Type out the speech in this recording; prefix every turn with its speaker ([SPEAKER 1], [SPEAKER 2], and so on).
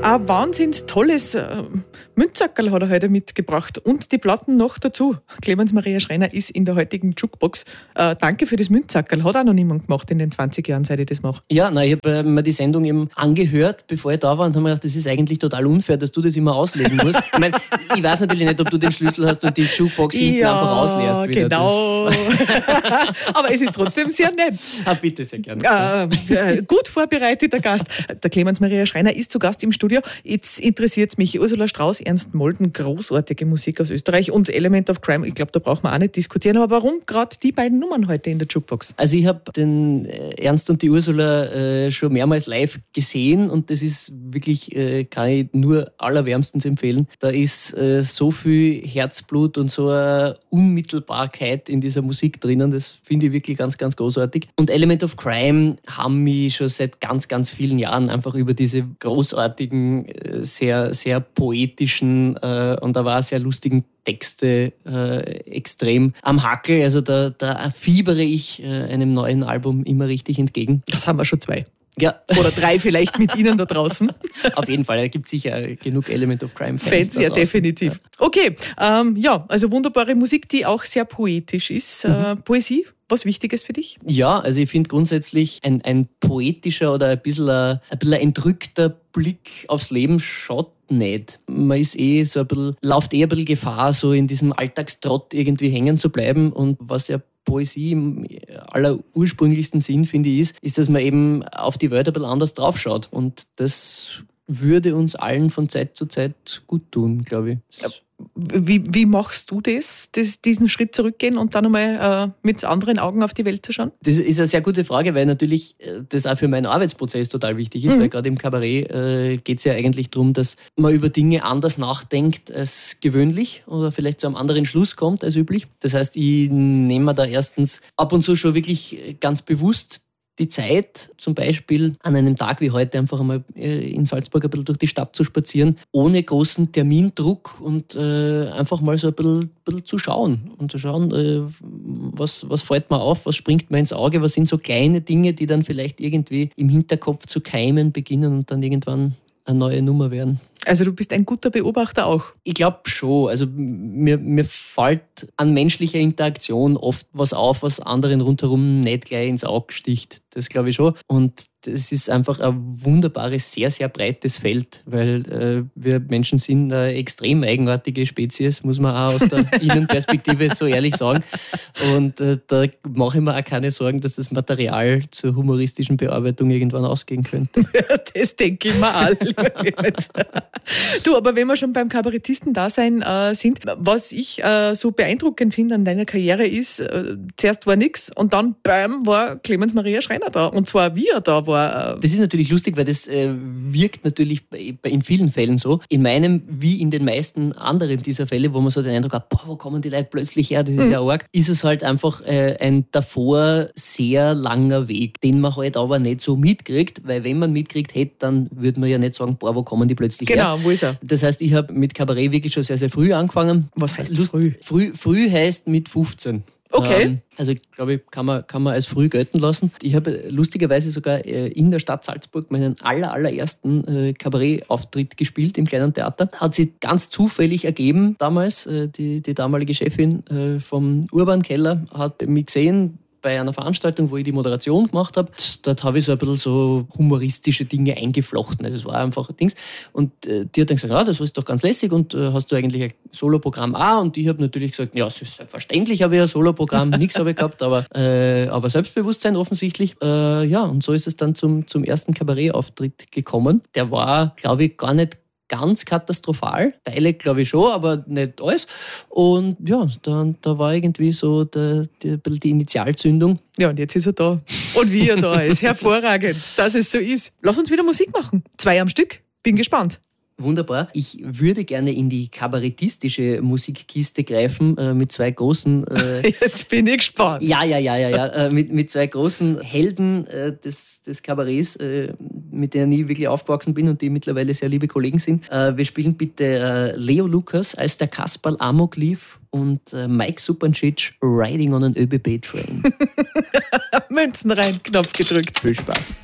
[SPEAKER 1] Ein wahnsinnig tolles Münzsackerl hat er heute mitgebracht und die Platten noch dazu. Clemens Maria Schreiner ist in der heutigen Jukebox. Danke für das Münzsackerl. Hat auch noch niemand gemacht in den 20 Jahren, seit ich das mache.
[SPEAKER 2] Ja, nein, ich habe mir die Sendung eben angehört, bevor ich da war, und habe mir gedacht, das ist eigentlich total unfair, dass du das immer auslegen musst. Ich weiß natürlich nicht, ob du den Schlüssel hast und die Jukebox hinten einfach ausleerst wieder.
[SPEAKER 1] Genau. Aber es ist trotzdem sehr nett.
[SPEAKER 2] Bitte, sehr gerne.
[SPEAKER 1] Gut vorbereiteter Gast. Der Clemens Maria Schreiner ist zu Gast im Studio. Jetzt interessiert es mich. Ursula Strauß, Ernst Molden, großartige Musik aus Österreich und Element of Crime. Ich glaube, da braucht man auch nicht diskutieren. Aber warum gerade die beiden Nummern heute in der Jukebox?
[SPEAKER 2] Also ich habe den Ernst und die Ursula schon mehrmals live gesehen und das ist wirklich, kann ich nur allerwärmstens empfehlen. Da ist so viel Herzblut und so eine Unmittelbarkeit in dieser Musik drinnen. Das finde ich wirklich ganz, ganz großartig. Und Element of Crime haben mich schon seit ganz, ganz vielen Jahren einfach über diese großartigen, sehr, sehr poetischen und aber auch sehr lustigen Texte extrem am Hackel. Also da fiebere ich einem neuen Album immer richtig entgegen.
[SPEAKER 1] Das haben wir schon 2.
[SPEAKER 2] Ja.
[SPEAKER 1] Oder 3 vielleicht mit Ihnen da draußen.
[SPEAKER 2] Auf jeden Fall, da gibt es sicher genug Element of Crime Fans.
[SPEAKER 1] Ja, definitiv. Okay, also wunderbare Musik, die auch sehr poetisch ist. Poesie, was Wichtiges für dich?
[SPEAKER 2] Ja, also ich finde grundsätzlich ein poetischer oder ein bisschen ein entrückter Blick aufs Leben schaut nicht. Man ist läuft ein bisschen Gefahr, so in diesem Alltagstrott irgendwie hängen zu bleiben. Und was ja Poesie im allerursprünglichsten Sinn, finde ich, ist, dass man eben auf die Welt ein bisschen anders draufschaut. Und das würde uns allen von Zeit zu Zeit gut tun, glaube ich.
[SPEAKER 1] Wie machst du diesen Schritt zurückgehen und dann einmal mit anderen Augen auf die Welt zu schauen?
[SPEAKER 2] Das ist eine sehr gute Frage, weil natürlich das auch für meinen Arbeitsprozess total wichtig ist, weil gerade im Kabarett geht es ja eigentlich darum, dass man über Dinge anders nachdenkt als gewöhnlich oder vielleicht zu einem anderen Schluss kommt als üblich. Das heißt, ich nehme mir da erstens ab und zu schon wirklich ganz bewusst die Zeit, zum Beispiel an einem Tag wie heute einfach einmal in Salzburg ein bisschen durch die Stadt zu spazieren, ohne großen Termindruck und einfach mal so ein bisschen zu schauen. Und zu schauen, was fällt mir auf, was springt mir ins Auge, was sind so kleine Dinge, die dann vielleicht irgendwie im Hinterkopf zu keimen beginnen und dann irgendwann eine neue Nummer werden.
[SPEAKER 1] Also du bist ein guter Beobachter auch?
[SPEAKER 2] Ich glaube schon. Also mir fällt an menschlicher Interaktion oft was auf, was anderen rundherum nicht gleich ins Auge sticht. Das glaube ich schon. Und das ist einfach ein wunderbares, sehr, sehr breites Feld, weil wir Menschen sind eine extrem eigenartige Spezies, muss man auch aus der Innenperspektive so ehrlich sagen. Und da mache ich mir auch keine Sorgen, dass das Material zur humoristischen Bearbeitung irgendwann ausgehen könnte.
[SPEAKER 1] Das denke ich mir auch. Du, aber wenn wir schon beim Kabarettisten-Dasein sind, was ich so beeindruckend finde an deiner Karriere ist, zuerst war nichts und dann bam, war Clemens Maria Schreiner da. Und zwar wie er da war.
[SPEAKER 2] Das ist natürlich lustig, weil das wirkt natürlich in vielen Fällen so. In meinem wie in den meisten anderen dieser Fälle, wo man so den Eindruck hat, boah, wo kommen die Leute plötzlich her, das ist ja arg, ist es halt einfach ein davor sehr langer Weg, den man halt aber nicht so mitkriegt, weil wenn man mitkriegt hätte, dann würde man ja nicht sagen, boah, wo kommen die plötzlich her.
[SPEAKER 1] Genau, wo ist er?
[SPEAKER 2] Das heißt, ich habe mit Kabarett wirklich schon sehr, sehr früh angefangen.
[SPEAKER 1] Was heißt früh?
[SPEAKER 2] Früh heißt mit 15.
[SPEAKER 1] Okay.
[SPEAKER 2] Also ich glaube, kann man als früh gelten lassen. Ich habe lustigerweise sogar in der Stadt Salzburg meinen allerersten Kabarettauftritt gespielt im kleinen Theater. Hat sich ganz zufällig ergeben damals. Die damalige Chefin vom Urban Keller hat mich gesehen bei einer Veranstaltung, wo ich die Moderation gemacht habe. Dort habe ich so ein bisschen so humoristische Dinge eingeflochten. Also es war einfach ein Dings. Und die hat dann gesagt, ja, das ist doch ganz lässig und hast du eigentlich ein Soloprogramm auch? Und ich habe natürlich gesagt, ja, selbstverständlich habe ich ein Soloprogramm, nichts habe ich gehabt, aber Selbstbewusstsein offensichtlich. Ja, und so ist es dann zum ersten Kabarettauftritt gekommen. Der war, glaube ich, gar nicht ganz katastrophal. Teile, glaube ich, schon, aber nicht alles. Und ja, da war irgendwie so die Initialzündung.
[SPEAKER 1] Ja, und jetzt ist er da. Und wie er da ist. Hervorragend, dass es so ist. Lass uns wieder Musik machen. 2 am Stück. Bin gespannt.
[SPEAKER 2] Wunderbar. Ich würde gerne in die kabarettistische Musikkiste greifen mit 2 großen...
[SPEAKER 1] Jetzt bin ich gespannt.
[SPEAKER 2] Ja. Mit 2 großen Helden des Kabarets, mit denen ich wirklich aufgewachsen bin und die mittlerweile sehr liebe Kollegen sind. Wir spielen bitte Leo Lukas als der Kasperl Amok lief und Mike Supancic Riding on an ÖBB Train.
[SPEAKER 1] Münzen rein, Knopf gedrückt.
[SPEAKER 2] Viel Spaß.